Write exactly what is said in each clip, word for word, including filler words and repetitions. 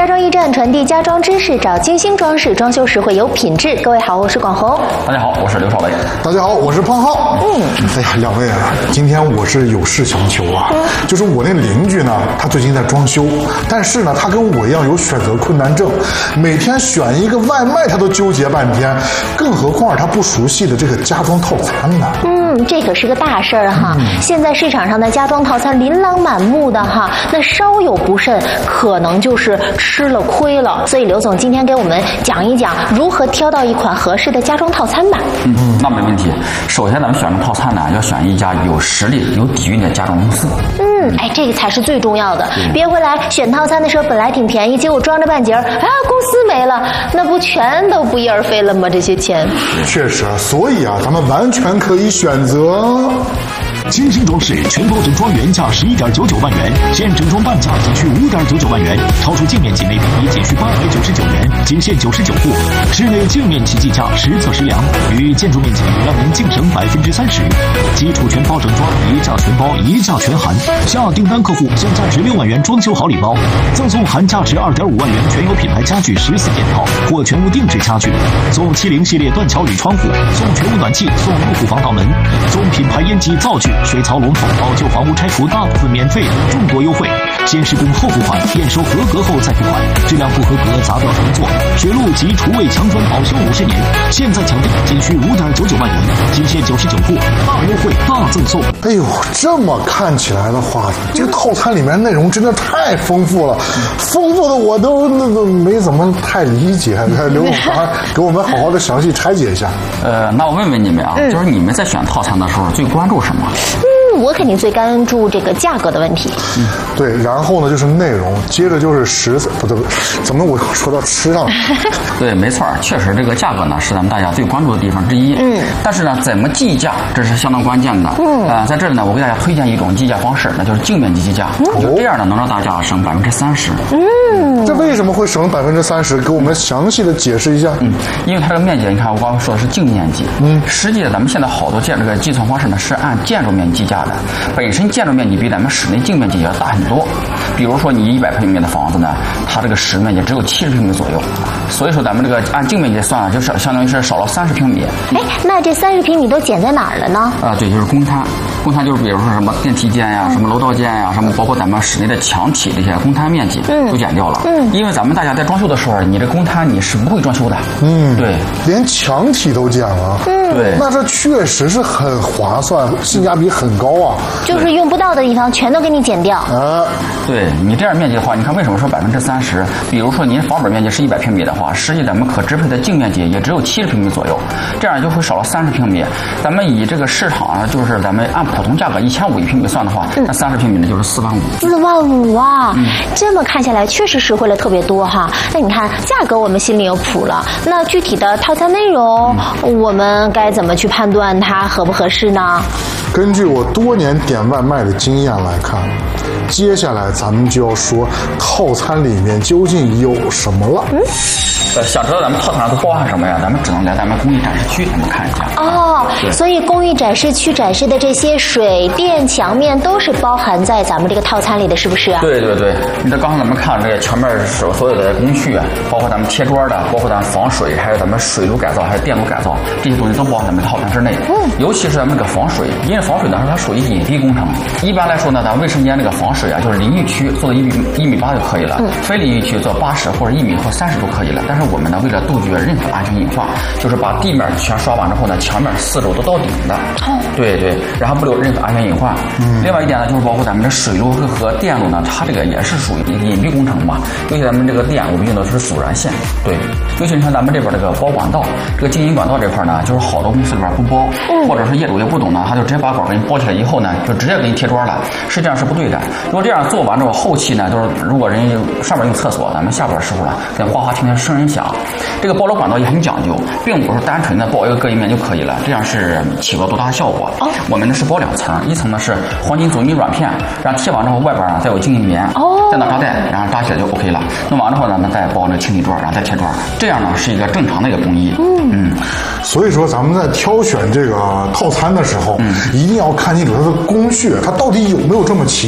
家装驿站传递家装知识，找精心装饰，装修实惠有品质。各位好，我是广红。 大家好，我是刘少伟。 大家好，我是胖浩。嗯，哎呀，两位啊，今天我是有事相求啊。嗯、就是我那邻居呢，他最近在装修，但是呢，他跟我一样有选择困难症，每天选一个外卖他都纠结半天，更何况他不熟悉的这个家装套餐呢。 嗯，这可是个大事儿哈。嗯、现在市场上的家装套餐琳琅满目的哈，那稍有不慎，可能就是吃了亏了。所以刘总今天给我们讲一讲如何挑到一款合适的家装套餐吧。 嗯，那没问题。首先咱们选择套餐呢，要选一家有实力、有底蕴的家装公司。 嗯，哎，这个才是最重要的。别回来选套餐的时候本来挺便宜，结果装着半截儿，啊，公司没了，那不全都不翼而飞了吗？这些钱。 确实，所以啊，咱们完全可以选择。 精心装饰全包整装原价十一点九九万元，现整装半价仅需五点九九万元，超出净面积每平米仅需八百九十九元，仅限九十九户。室内净面积计价实测实量，与建筑面积让您净省百分之三十。基础全包整装，一价全包，一价全含。下订单客户享价值六万元装修好礼包，赠送含价值二点五万元全有品牌家具十四件套或全屋定制家具，送七零系列断桥铝窗户，送全屋暖气，送入户防盗门，送品牌烟机灶具。水槽龙头，老旧房屋拆除大部分免费，众多优惠。先施工后付款，验收合格后再付款。质量不合格砸掉重做。水路及厨卫墙砖保修五十年。现在抢订仅需五点九九万元，仅限九十九户，大优惠大赠送。 哎呦，这么看起来的话，这个套餐里面内容真的太丰富了，丰富的我都那个没怎么太理解。刘总刚给我们好好的详细拆解一下。 呃，那我问问你们啊，嗯、就是你们在选套餐的时候最关注什么？ 嗯，我肯定最关注这个价格的问题。 嗯，对，然后呢就是内容，接着就是食材，不对，怎么我说到吃上了？ 对，没错，确实这个价格呢是咱们大家最关注的地方之一。嗯，但是呢，怎么计价这是相当关键的。嗯，呃，在这里呢，我给大家推荐一种计价方式，那就是净面积计价。嗯，就这样呢，能让大家省百分之三十。 嗯，这为什么会省百分之三十？给我们详细的解释一下。 嗯，因为它这个面积，你看我刚刚说的是净面积。嗯，实际咱们现在好多建这个计算方式呢是按建筑面积计价的。本身建筑面积比咱们室内净面积要大很多，比如说你一百平米的房子呢，它这个室面积只有七十平米左右，所以说咱们这个按净面积算，就是相当于是少了三十平米。 哎，那这三十平米都减在哪儿了呢？ 啊，对，就是公摊，公摊就是比如说什么电梯间呀、什么楼道间呀、什么包括咱们室内的墙体这些公摊面积都减掉了。嗯，因为咱们大家在装修的时候，你这公摊你是不会装修的。嗯，对， 连墙体都减了。嗯，对，那这确实是很划算，性价比很高啊。 就是用不到的地方全都给你减掉。 啊，对你这样面积的话，你看为什么说百分之三十？比如说您房本面积是一百平米的话，实际咱们可支配的净面积也只有七十平米左右，这样就会少了三十平米。咱们以这个市场啊，就是咱们按普通价格一千五一平米算的话，嗯、那三十平米呢就是四万五。 四万五啊！嗯、这么看下来确实实惠了特别多哈。那你看价格我们心里有谱了，那具体的套餐内容，嗯、我们该怎么去判断它合不合适呢？ 根据我多年点外卖的经验来看，接下来咱们就要说套餐里面究竟有什么了。嗯， 呃，想知道咱们套餐上都包含什么呀？咱们只能来咱们工艺展示区咱们看一下。 哦，所以工艺展示区展示的这些水电墙面都是包含在咱们这个套餐里的，是不是啊？ 对对对，你这刚才咱们看这个墙面所所有的工序，包括咱们贴砖的，包括咱们防水，还有咱们水路改造，还有电路改造，这些东西都包含咱们套餐之内。嗯，尤其是咱们这个防水，因为防水呢它属于隐蔽工程。一般来说呢，咱卫生间这个防水啊，就是淋浴区做到一米一米八就可以了，嗯、非淋浴区做八十或者一米或三十都可以了。但是我们呢，为了杜绝任何安全隐患，就是把地面全刷完之后呢，墙面四周都到顶的。哦，对对，然后不留任何安全隐患。嗯，另外一点呢，就是包括咱们的水路和电路呢，它这个也是属于隐蔽工程嘛。尤其咱们这个电，我们用的是阻燃线。对，尤其你看咱们这边这个包管道，这个经营管道这块呢，就是好多公司里边不包，嗯、或者是业主也不懂呢，他就直接把管给你包起来以后呢，就直接给你贴砖了。实际上是不对的。如果这样做完之后，后期呢，就是如果人家上面用厕所，咱们下边师傅了，给哗哗听听声音响。这个包楼管道也很讲究，并不是单纯的包一个隔音面就可以了，这样是起不到多大的效果。哦，我们呢是包两层，一层呢是黄金阻尼软片，然后贴完之后外边呢再有静音棉，哦，再拿扎带，然后扎起来就 OK 了。弄完之后呢，那再包那个清理砖，然后再贴砖，这样呢是一个正常的一个工艺。嗯嗯， 所以说咱们在挑选这个套餐的时候，嗯，一定要看清楚它的工序，它到底有没有这么齐全。嗯，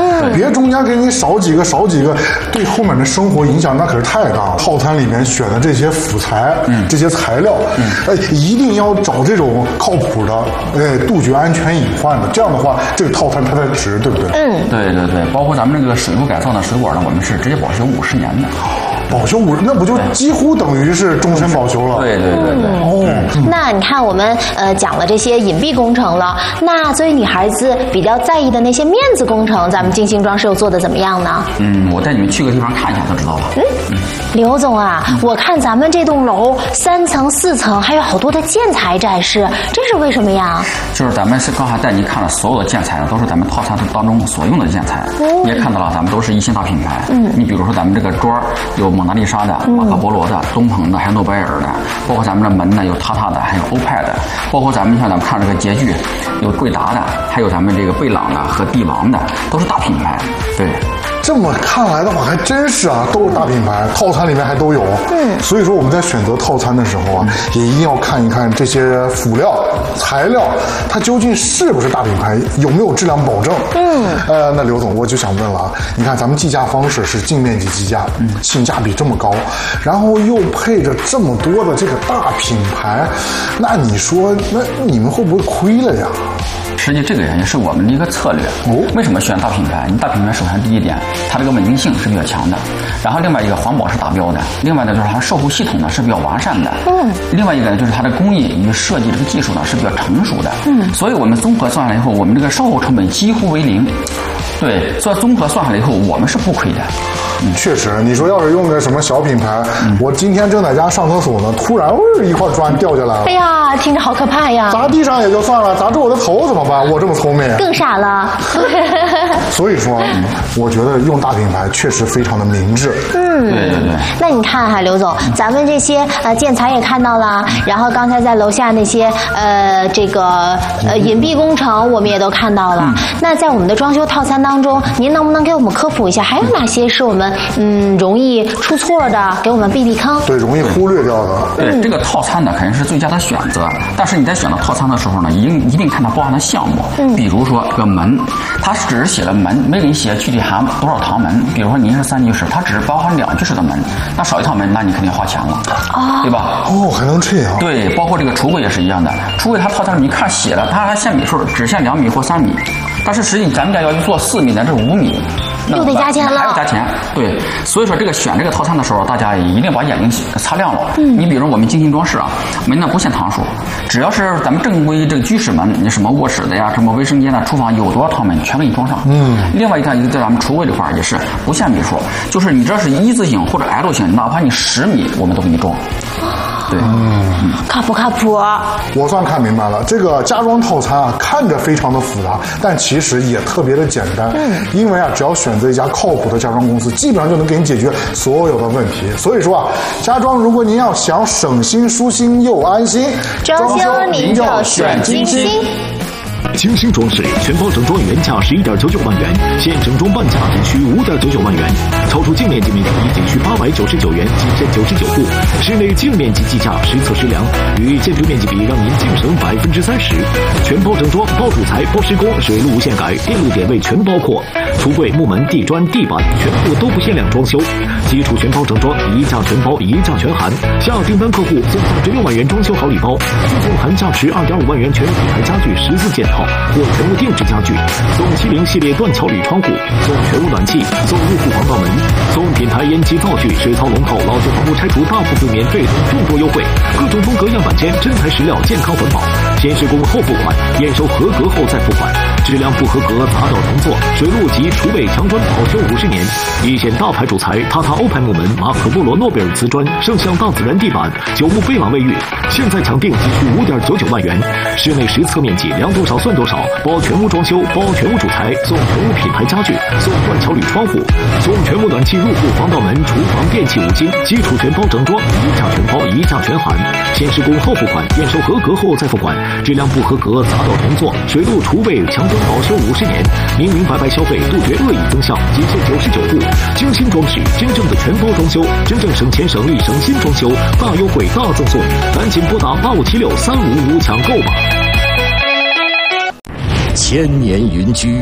嗯，别中间给你少几个少几个，对后面的生活影响那可是太大了。套餐里面选的这些辅材，嗯，这些材料，嗯，呃，一定要找这种靠谱的，呃，杜绝安全隐患的。这样的话，这个套餐它才值，对不对？ 嗯， 对对对，包括咱们这个水路改造的水果呢，我们是直接保修五十年的。 保修五，那不就几乎等于是终身保修了？ 对对对对。 哦， 那你看我们呃讲了这些隐蔽工程了，那作为女孩子比较在意的那些面子工程，咱们金星装饰又做的怎么样呢？ 嗯，我带你们去个地方看一下就知道了。 嗯，嗯刘总啊，我看咱们这栋楼三层四层还有好多的建材展示，这是为什么呀？ 就是咱们是刚才带您看了所有的建材呢，都是咱们套餐当中所用的建材。哦，你也看到了，咱们都是一线大品牌。嗯，你比如说咱们这个桌有蒙娜丽莎的、马可波罗的、东鹏的，还有诺贝尔的，包括咱们的门呢有塔塔的，还有欧派的，包括咱们像咱们看这个洁具，有贵达的，还有咱们这个贝朗的和帝王的，都是大品牌。对。 这么看来的话，还真是啊，都是大品牌，套餐里面还都有。嗯，所以说我们在选择套餐的时候啊，也一定要看一看这些辅料、材料，它究竟是不是大品牌，有没有质量保证。嗯，呃，那刘总，我就想问了啊，你看咱们计价方式是净面积计价，嗯，性价比这么高，然后又配着这么多的这个大品牌，那你说，那你们会不会亏了呀？ 实际这个也是我们的一个策略。哦，为什么选大品牌？你大品牌首先第一点，它这个稳定性是比较强的，然后另外一个环保是达标的，另外呢就是它售后系统呢是比较完善的。嗯，另外一个呢就是它的工艺与设计这个技术呢是比较成熟的。嗯，所以我们综合算下来以后，我们这个售后成本几乎为零。对，所以综合算下来以后，我们是不亏的。 嗯，确实，你说要是用个什么小品牌，嗯、我今天正在家上厕所呢，突然哦一块砖掉下来了， 哎呀，听着好可怕呀！ 砸地上也就算了，砸住我的头怎么办？我这么聪明， 更傻了。 所以说，嗯、我觉得用大品牌确实非常的明智。 嗯， 对对对。 那你看哈，刘总，咱们这些呃建材也看到了，然后刚才在楼下那些呃这个呃隐蔽工程我们也都看到了。嗯、那在我们的装修套餐当中，您能不能给我们科普一下，还有哪些是我们嗯容易出错的，给我们避避坑？ 对，容易忽略掉的。 对，嗯、这个套餐呢肯定是最佳的选择，但是你在选择套餐的时候呢，一定一定看它包含的项目。嗯，比如说这个门，它只是写了门，没给你写具体含多少堂门。比如说您是三居室，它只是包含两居室的门，那少一套门，那你肯定花钱了，哦、对吧？ 哦，还能这样？ 对，包括这个橱柜也是一样的，橱柜它套餐你看写了，它还限米数，只限两米或三米，但是实际咱们家要做四米乃至五米。 又得加钱了， 还要加钱。对，所以说这个选这个套餐的时候，大家一定把眼睛擦亮了。嗯，你比如我们精心装饰啊，门呢不限堂数，只要是咱们正规这个居室门，你什么卧室的呀，什么卫生间的、厨房有多少套门，全给你装上。嗯，另外一个在咱们橱柜这块也是不限米数，就是你这是一字形或者 L 型，哪怕你十米，我们都给你装。对， 嗯，靠谱靠谱。 我算看明白了，这个家装套餐啊，看着非常的复杂，但其实也特别的简单。嗯，因为啊，只要选择一家靠谱的家装公司，基本上就能给你解决所有的问题。所以说啊，家装如果您要想省心、舒心又安心， 装修您就选金星。 金星装饰全包整装原价十一点九九万元，现整装半价仅需五点九九万元，超出净面积面积仅需八百九十九元，仅限九十九户。室内净面积计价实测实量，与建筑面积比，让您净省百分之三十。全包整装，包主材、包施工，水路无限改，电路点位全包括。橱柜、木门、地砖、地板全部都不限量装修，基础全包整装，一价全包，一价全含。下订单客户送三十六万元装修好礼包，附送含价值二点五万元全品牌家具十四件套。或全屋定制家具，送七零系列断桥铝窗户，送全屋暖气，送入户防盗门，送品牌烟机灶具、水槽龙头、老旧房屋拆除大部分免费等众多优惠，各种风格样板间，真材实料，健康环保，先施工后付款，验收合格后再付款，质量不合格砸掉重做，水路及厨卫墙砖保修五十年，一线大牌主材塔塔欧派木门、马可波罗诺贝尔瓷砖、圣象大自然地板、九牧贝朗卫浴，现在抢订仅需五点九九万元，室内实测面积量多少算多少，包全屋装修，包全屋主材，送全屋品牌家具，送断桥铝窗户，送全屋暖气入户防盗门、厨房电器五金，基础全包整装，一价全包，一价全含，先施工后付款，验收合格后再付款，质量不合格砸掉重做，水路厨卫墙砖保修五十年，明明白白消费，杜绝恶意增项，仅限九十九户。精心装饰，真正的全包装修，真正省钱省力省心装修，大优惠大赠送，赶紧拨打八五七六三五五抢购吧。 千年云居，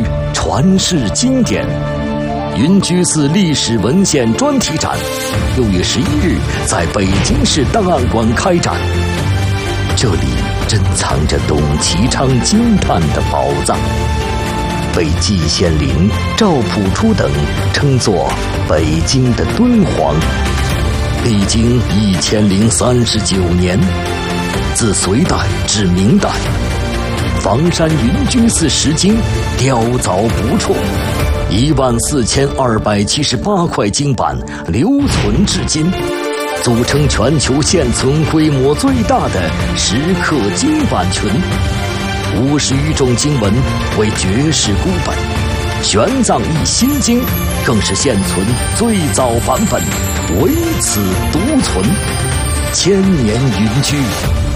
传世经典。云居寺历史文献专题展六月十一日在北京市档案馆开展，这里珍藏着董其昌惊叹的宝藏，被季羡林、赵朴初等称作北京的敦煌。历经一千零三十九年，自隋代至明代，房山云居寺石经雕凿不辍，一万四千二百七十八块经版留存至今，组成全球现存规模最大的石刻经版群。五十余种经文为绝世孤本，玄奘译心经更是现存最早版本，唯此独存。千年云居，